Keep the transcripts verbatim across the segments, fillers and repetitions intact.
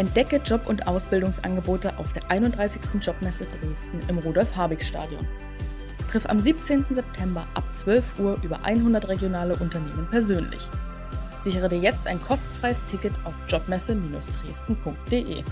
Entdecke Job- und Ausbildungsangebote auf der einunddreißigsten Jobmesse Dresden im Rudolf-Habig-Stadion. Triff am siebzehnten September ab zwölf Uhr über hundert regionale Unternehmen persönlich. Sichere dir jetzt ein kostenfreies Ticket auf jobmesse Bindestrich dresden Punkt de.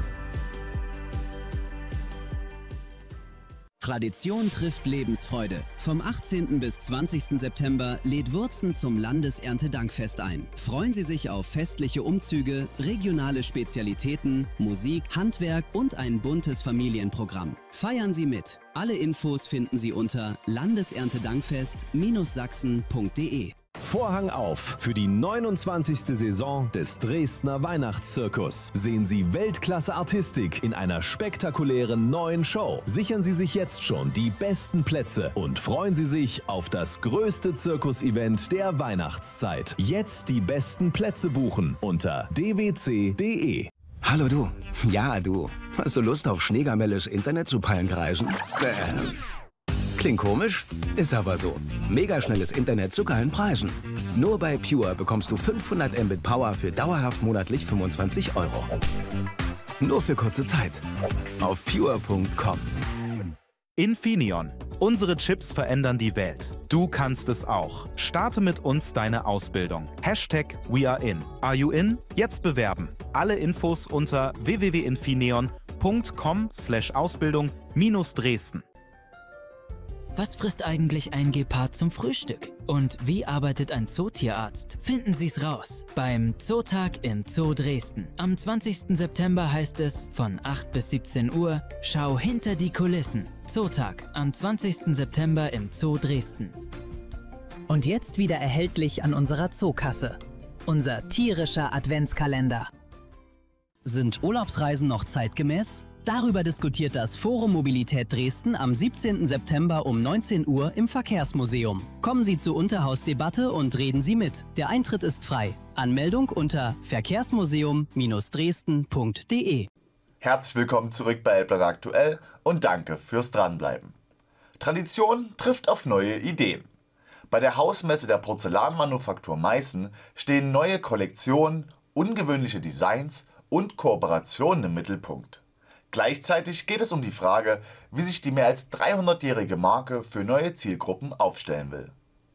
Tradition trifft Lebensfreude. Vom achtzehnten bis zwanzigsten September lädt Wurzen zum Landeserntedankfest ein. Freuen Sie sich auf festliche Umzüge, regionale Spezialitäten, Musik, Handwerk und ein buntes Familienprogramm. Feiern Sie mit. Alle Infos finden Sie unter landeserntedankfest Bindestrich sachsen Punkt de. Vorhang auf für die neunundzwanzigste Saison des Dresdner Weihnachtszirkus. Sehen Sie Weltklasse-Artistik in einer spektakulären neuen Show. Sichern Sie sich jetzt schon die besten Plätze und freuen Sie sich auf das größte Zirkus-Event der Weihnachtszeit. Jetzt die besten Plätze buchen unter d w c punkt de. Hallo du. Ja, du. Hast du Lust auf schneegamelles Internet zu Pallenkreisen? Äh. Klingt komisch, ist aber so. Megaschnelles Internet zu geilen Preisen. Nur bei Pure bekommst du fünfhundert Mbit Power für dauerhaft monatlich fünfundzwanzig Euro. Nur für kurze Zeit. Auf pure punkt com. Infineon. Unsere Chips verändern die Welt. Du kannst es auch. Starte mit uns deine Ausbildung. Hashtag WeAreIn. Are you in? Jetzt bewerben. Alle Infos unter w w w punkt infineon punkt com slash Ausbildung minus Dresden. Was frisst eigentlich ein Gepard zum Frühstück? Und wie arbeitet ein Zootierarzt? Finden Sie's raus beim Zootag im Zoo Dresden. Am zwanzigsten September heißt es von acht bis siebzehn Uhr, schau hinter die Kulissen. Zootag am zwanzigsten September im Zoo Dresden. Und jetzt wieder erhältlich an unserer Zookasse. Unser tierischer Adventskalender. Sind Urlaubsreisen noch zeitgemäß? Darüber diskutiert das Forum Mobilität Dresden am siebzehnten September um neunzehn Uhr im Verkehrsmuseum. Kommen Sie zur Unterhausdebatte und reden Sie mit. Der Eintritt ist frei. Anmeldung unter verkehrsmuseum Bindestrich dresden Punkt de. Herzlich willkommen zurück bei Elbland Aktuell und danke fürs Dranbleiben. Tradition trifft auf neue Ideen. Bei der Hausmesse der Porzellanmanufaktur Meißen stehen neue Kollektionen, ungewöhnliche Designs und Kooperationen im Mittelpunkt. Gleichzeitig geht es um die Frage, wie sich die mehr als dreihundertjährige Marke für neue Zielgruppen aufstellen will.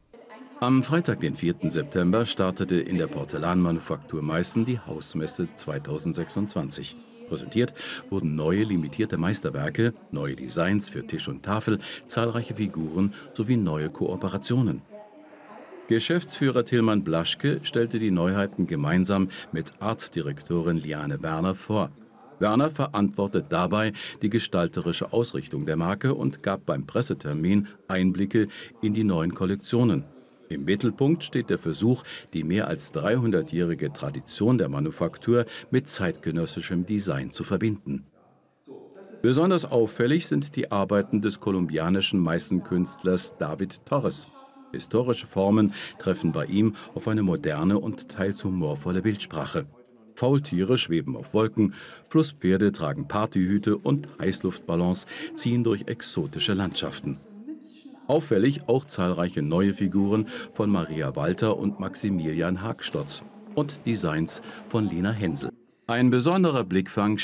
Am Freitag, den vierten September, startete in der Porzellanmanufaktur Meißen die Hausmesse zweitausendsechsundzwanzig. Präsentiert wurden neue limitierte Meisterwerke, neue Designs für Tisch und Tafel, zahlreiche Figuren sowie neue Kooperationen. Geschäftsführer Tilman Blaschke stellte die Neuheiten gemeinsam mit Artdirektorin Liane Werner vor. Werner verantwortet dabei die gestalterische Ausrichtung der Marke und gab beim Pressetermin Einblicke in die neuen Kollektionen. Im Mittelpunkt steht der Versuch, die mehr als dreihundertjährige Tradition der Manufaktur mit zeitgenössischem Design zu verbinden. Besonders auffällig sind die Arbeiten des kolumbianischen Meißenkünstlers David Torres. Historische Formen treffen bei ihm auf eine moderne und teils humorvolle Bildsprache. Faultiere schweben auf Wolken, Flusspferde tragen Partyhüte und Heißluftballons ziehen durch exotische Landschaften. Auffällig auch zahlreiche neue Figuren von Maria Walter und Maximilian Hagstotz und Designs von Lena Hensel. Ein besonderer Blickfang